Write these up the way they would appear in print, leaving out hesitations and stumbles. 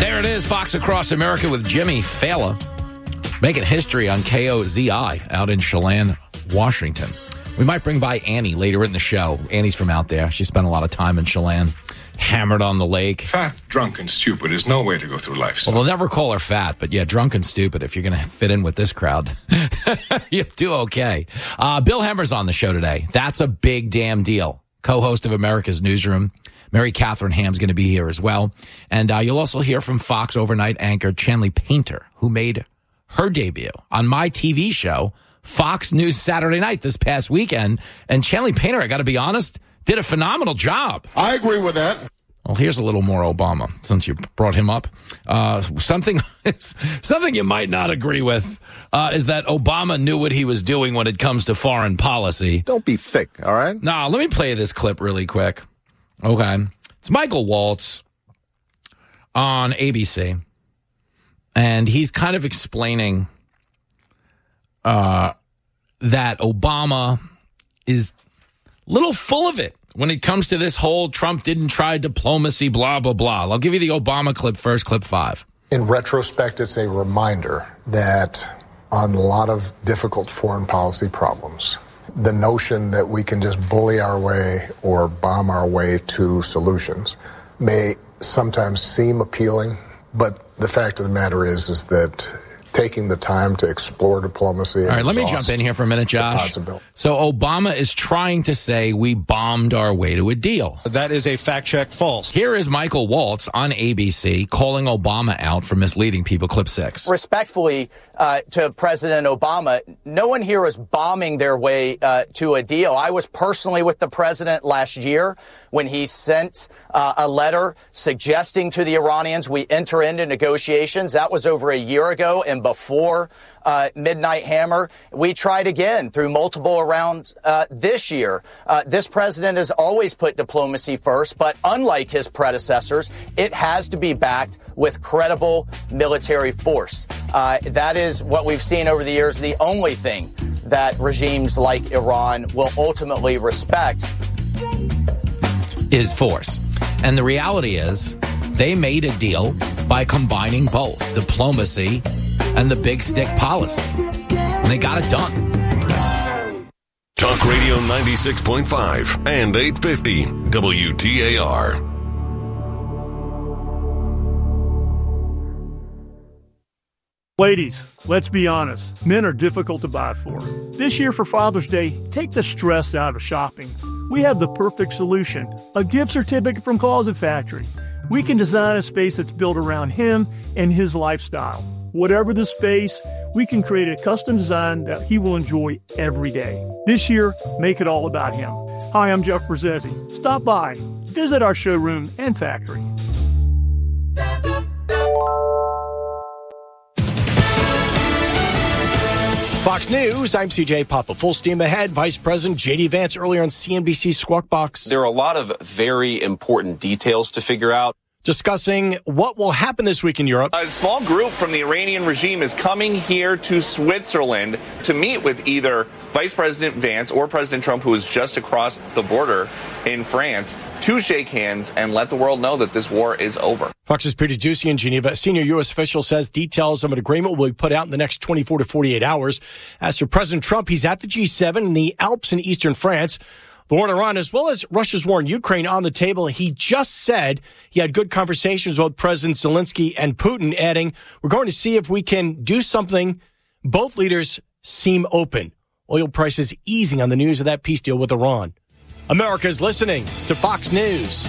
There it is, Fox Across America with Jimmy Fallon, making history on KOZI out in Chelan, Washington. We might bring by Annie later in the show. Annie's from out there. She spent a lot of time in Chelan, hammered on the lake. Fat, drunk, and stupid is no way to go through life. Well, they'll never call her fat, but yeah, drunk and stupid. If you're going to fit in with this crowd, you do okay. Bill Hemmer's on the show today. That's a big damn deal. Co-host of America's Newsroom. Mary Catherine Ham's going to be here as well. And you'll also hear from Fox overnight anchor Chanley Painter, who made her debut on my TV show, Fox News Saturday Night, this past weekend. And Chanley Painter, I got to be honest, did a phenomenal job. I agree with that. Well, here's a little more Obama, since you brought him up. Something you might not agree with is that Obama knew what he was doing when it comes to foreign policy. Don't be thick, all right? Now, let me play this clip really quick. Okay. It's Michael Waltz on ABC, and he's kind of explaining that Obama is a little full of it when it comes to this whole Trump didn't try diplomacy, blah, blah, blah. I'll give you the Obama clip first, clip 5. In retrospect, it's a reminder that on a lot of difficult foreign policy problems, the notion that we can just bully our way or bomb our way to solutions may sometimes seem appealing, but the fact of the matter is that taking the time to explore diplomacy. All right, let me jump in here for a minute, Josh. So Obama is trying to say we bombed our way to a deal. That is a fact check false. Here is Michael Waltz on ABC calling Obama out for misleading people. Clip 6. Respectfully to President Obama, no one here is bombing their way to a deal. I was personally with the president last year when he sent a letter suggesting to the Iranians we enter into negotiations. That was over a year ago and before Midnight Hammer. We tried again through multiple rounds this year. This president has always put diplomacy first, but unlike his predecessors, it has to be backed with credible military force. That is what we've seen over the years. The only thing that regimes like Iran will ultimately respect is force. And the reality is they made a deal by combining both diplomacy and the big stick policy. And they got it done. Talk Radio 96.5 and 850 WTAR. Ladies, let's be honest. Men are difficult to buy for. This year for Father's Day, take the stress out of shopping. We have the perfect solution, a gift certificate from Closet Factory. We can design a space that's built around him and his lifestyle. Whatever the space, we can create a custom design that he will enjoy every day. This year, make it all about him. Hi, I'm Jeff Brzezzi. Stop by, visit our showroom and factory. Fox News, I'm CJ Papa. Full steam ahead. Vice President J.D. Vance earlier on CNBC's Squawk Box. There are a lot of very important details to figure out. Discussing what will happen this week in Europe. A small group from the Iranian regime is coming here to Switzerland to meet with either Vice President Vance or President Trump, who is just across the border in France, to shake hands and let the world know that this war is over. Fox's Peter Doocy in Geneva. A senior U.S. official says details of an agreement will be put out in the next 24 to 48 hours. As for President Trump, he's at the G7 in the Alps in eastern France. The war in Iran, as well as Russia's war in Ukraine, on the table. He just said he had good conversations with President Zelensky and Putin, adding, we're going to see if we can do something. Both leaders seem open. Oil prices easing on the news of that peace deal with Iran. America's listening to Fox News.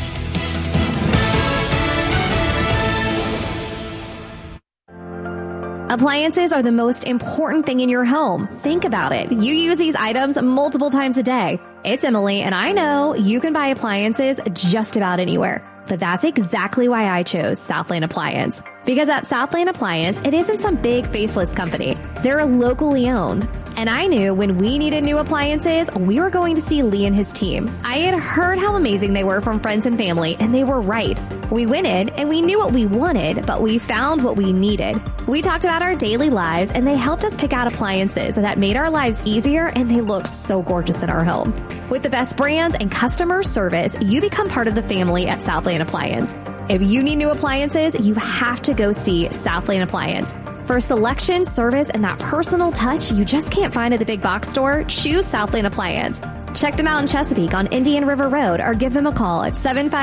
Appliances are the most important thing in your home. Think about it. You use these items multiple times a day. It's Emily, and I know you can buy appliances just about anywhere. But that's exactly why I chose Southland Appliance. Because at Southland Appliance, it isn't some big faceless company. They're locally owned. And I knew when we needed new appliances, we were going to see Lee and his team. I had heard how amazing they were from friends and family, and they were right. We went in and we knew what we wanted, but we found what we needed. We talked about our daily lives, and they helped us pick out appliances that made our lives easier, and they look so gorgeous in our home. With the best brands and customer service, you become part of the family at Southland Appliance. If you need new appliances, you have to go see Southland Appliance. For selection, service, and that personal touch you just can't find at the big box store, choose Southland Appliance. Check them out in Chesapeake on Indian River Road or give them a call at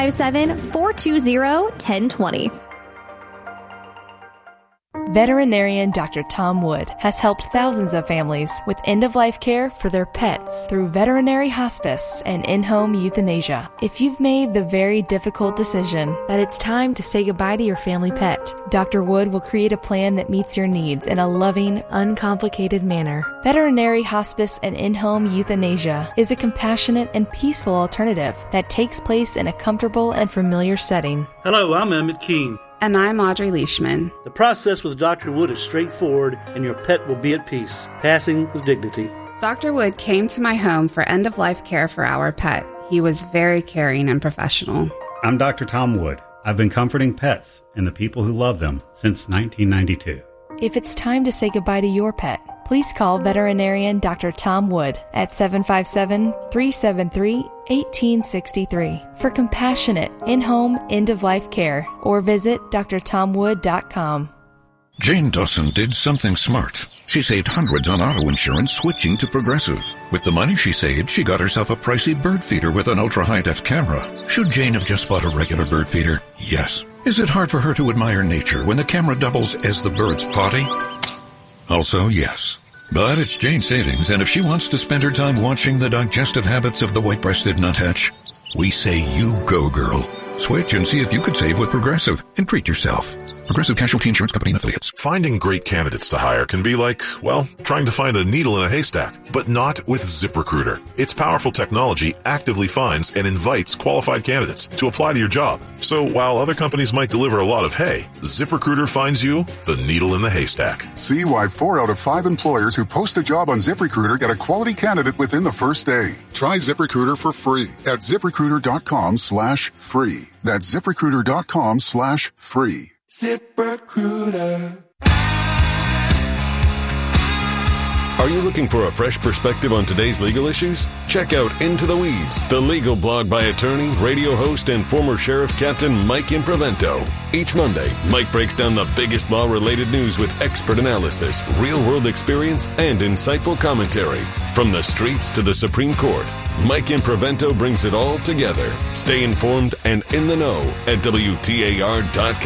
757-420-1020. Veterinarian Dr. Tom Wood has helped thousands of families with end-of-life care for their pets through veterinary hospice and in-home euthanasia. If you've made the very difficult decision that it's time to say goodbye to your family pet, Dr. Wood will create a plan that meets your needs in a loving, uncomplicated manner. Veterinary hospice and in-home euthanasia is a compassionate and peaceful alternative that takes place in a comfortable and familiar setting. Hello, I'm Emmett Keene. And I'm Audrey Leishman. The process with Dr. Wood is straightforward, and your pet will be at peace, passing with dignity. Dr. Wood came to my home for end-of-life care for our pet. He was very caring and professional. I'm Dr. Tom Wood. I've been comforting pets and the people who love them since 1992. If it's time to say goodbye to your pet, please call veterinarian Dr. Tom Wood at 757-373-1863 for compassionate, in-home, end-of-life care, or visit drtomwood.com. Jane Dawson did something smart. She saved hundreds on auto insurance switching to Progressive. With the money she saved, she got herself a pricey bird feeder with an ultra-high-def camera. Should Jane have just bought a regular bird feeder? Yes. Is it hard for her to admire nature when the camera doubles as the bird's potty? Also, yes. But it's Jane's savings, and if she wants to spend her time watching the digestive habits of the white-breasted nuthatch, we say you go, girl. Switch and see if you could save with Progressive and treat yourself. Progressive Casualty Insurance Company and Affiliates. Finding great candidates to hire can be like, well, trying to find a needle in a haystack, but not with ZipRecruiter. Its powerful technology actively finds and invites qualified candidates to apply to your job. So while other companies might deliver a lot of hay, ZipRecruiter finds you the needle in the haystack. See why 4 out of 5 employers who post a job on ZipRecruiter get a quality candidate within the first day. Try ZipRecruiter for free at ZipRecruiter.com/free. That's ZipRecruiter.com/free. ZipRecruiter. Are you looking for a fresh perspective on today's legal issues? Check out Into the Weeds, the legal blog by attorney, radio host, and former sheriff's captain Mike Improvento. Each Monday, Mike breaks down the biggest law-related news with expert analysis, real-world experience, and insightful commentary. From the streets to the Supreme Court, Mike Improvento brings it all together. Stay informed and in the know at WTAR.com.